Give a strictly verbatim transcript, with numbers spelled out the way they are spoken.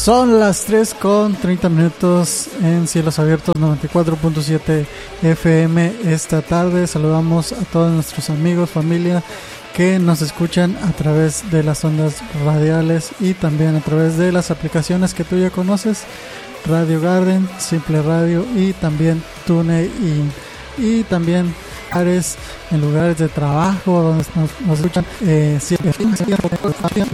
Son las tres con treinta minutos en Cielos Abiertos noventa y cuatro punto siete F M esta tarde. Saludamos a todos nuestros amigos, familia que nos escuchan a través de las ondas radiales y también a través de las aplicaciones que tú ya conoces, Radio Garden, Simple Radio y también TuneIn. Y también en lugares de trabajo donde nos, nos escuchan eh,